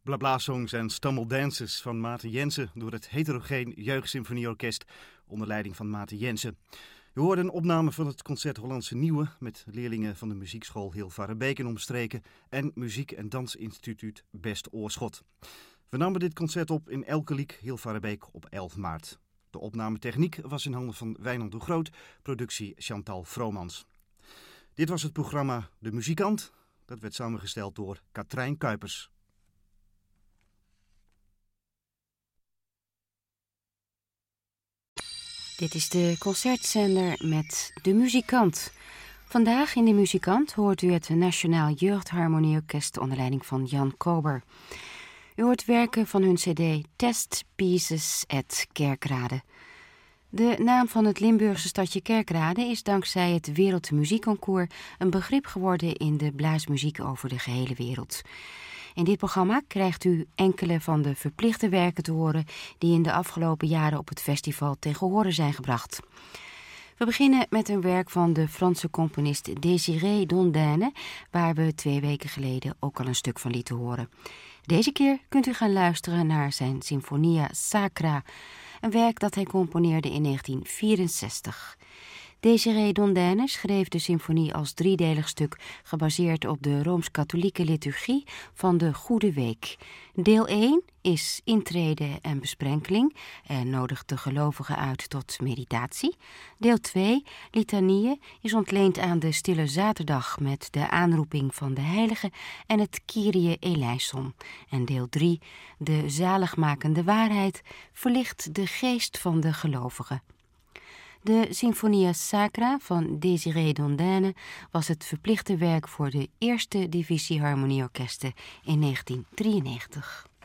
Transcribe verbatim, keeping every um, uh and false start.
Blabla-songs en stammeldances van Maarten Jensen door het Heterogeen Jeugdsymfonieorkest onder leiding van Maarten Jensen. U hoorde een opname van het concert Hollandse Nieuwe met leerlingen van de muziekschool Hilvarenbeek en omstreken en muziek- en dansinstituut Best Oorschot. We namen dit concert op in Elkeliek, Hilvarenbeek op elf maart. De opnametechniek was in handen van Wijnand de Groot, productie Chantal Vromans. Dit was het programma De Muzikant. Dat werd samengesteld door Katrijn Kuipers. Dit is de concertzender met De Muzikant. Vandaag in De Muzikant hoort u het Nationaal Jeugdharmonieorkest onder leiding van Jan Kober. U hoort werken van hun cd Test Pieces at Kerkrade. De naam van het Limburgse stadje Kerkrade is dankzij het Wereldmuziekconcours een begrip geworden in de blaasmuziek over de gehele wereld. In dit programma krijgt u enkele van de verplichte werken te horen die in de afgelopen jaren op het festival tegen horen zijn gebracht. We beginnen met een werk van de Franse componist Désiré Dondaine, waar we twee weken geleden ook al een stuk van lieten horen. Deze keer kunt u gaan luisteren naar zijn Sinfonia Sacra, een werk dat hij componeerde in negentien vierenzestig. Désiré Dondaine schreef de symfonie als driedelig stuk gebaseerd op de Rooms-Katholieke liturgie van de Goede Week. Deel één is intrede en besprenkeling en nodigt de gelovigen uit tot meditatie. Deel twee, litanieën, is ontleend aan de Stille Zaterdag met de aanroeping van de heilige en het Kyrie eleison. En deel drie, de zaligmakende waarheid, verlicht de geest van de gelovigen. De Sinfonia Sacra van Désiré Dondaine was het verplichte werk voor de eerste divisie harmonieorkesten in negentien drieënnegentig.